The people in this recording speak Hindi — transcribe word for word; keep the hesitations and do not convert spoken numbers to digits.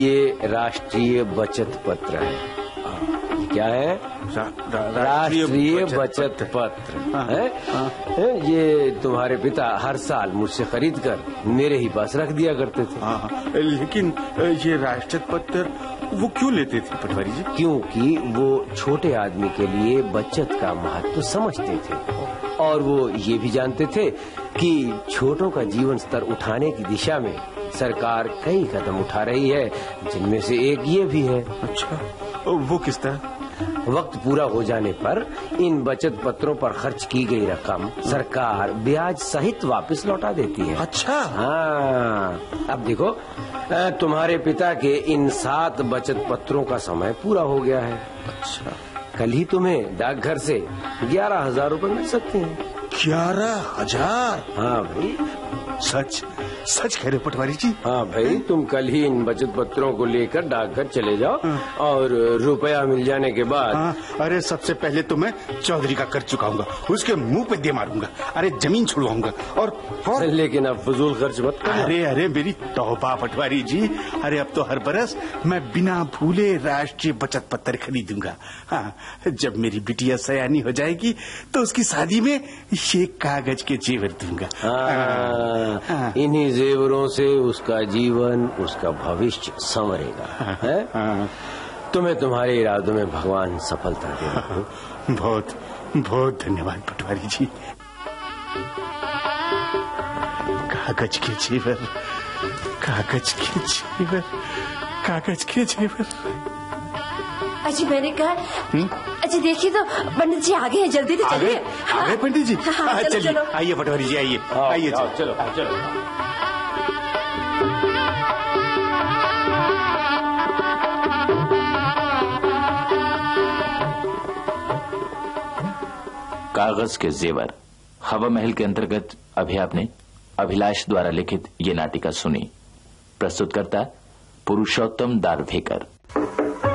ये राष्ट्रीय बचत पत्र है। ये क्या है? रा, रा, राष्ट्रीय बचत पत्र है। है? ये तुम्हारे पिता हर साल मुझसे खरीद कर मेरे ही पास रख दिया करते थे। हाँ, लेकिन ये राष्ट्रीय पत्र वो क्यों लेते थे पटवारी जी? क्योंकि वो छोटे आदमी के लिए बचत का महत्व समझते थे और वो ये भी जानते थे कि छोटों का जीवन स्तर उठाने की दिशा में सरकार कई कदम उठा रही है, जिनमें से एक ये भी है। अच्छा, वो किस तरह? वक्त पूरा हो जाने पर इन बचत पत्रों पर खर्च की गई रकम सरकार ब्याज सहित वापस लौटा देती है। अच्छा। हाँ, अब देखो, तुम्हारे पिता के इन सात बचत पत्रों का समय पूरा हो गया है। अच्छा, कल ही तुम्हें डाकघर से ग्यारह हजार रूपए मिल सकते हैं। ग्यारह हजार? हाँ भाई, सच सच कह रहे पटवारी जी? हाँ भाई, तुम कल ही इन बचत पत्रों को लेकर डाकघर चले जाओ और रुपया मिल जाने के बाद। हाँ, अरे सबसे पहले तो मैं चौधरी का कर चुकाऊंगा, उसके मुंह पे दे मारूंगा, अरे जमीन छुड़वाऊंगा और, और... लेकिन अब फजूल खर्च मत करना। अरे अरे मेरी तौबा पटवारी जी, अरे अब तो हर बरस मैं बिना भूले राष्ट्रीय बचत पत्र खरीदूंगा। हाँ, जब मेरी बिटिया सयानी हो जाएगी तो उसकी शादी में ये कागज के जेवर दूंगा। हाँ, हाँ। इन्हीं जेवरों से उसका जीवन, उसका भविष्य संवरेगा। है? हाँ। तुम्हें तुम्हारे इरादों में भगवान सफलता दे। बहुत बहुत धन्यवाद पटवारी जी। कागज के जेवर, कागज के जेवर, कागज के जेवर। अजी मैंने कहा, अजी देखिए तो पंडित जी आगे हैं, जल्दी से चलिए। आ गए पंडित जी? हाँ, हाँ, चलो, चलिए, चलो। आइए पटवारी जी, आइए आइए, चलो चलो चलो। कागज के जेवर हवा महल के अंतर्गत अभी आपने अभिलाष द्वारा लिखित ये नाटिका सुनी। प्रस्तुतकर्ता पुरुषोत्तम दारवेकर।